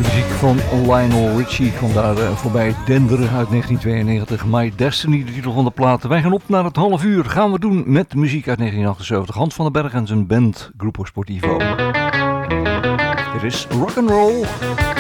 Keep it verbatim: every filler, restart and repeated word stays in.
muziek van Lionel Richie kwam daar uh, voorbij denderen uit negentien tweeënnegentig. My Destiny, de titel van de plaat. Wij gaan op naar het half uur. Gaan we doen met muziek uit negentien achtenzeventig. Hans van den Berg en zijn band Gruppo Sportivo. Dit is rock'n'roll.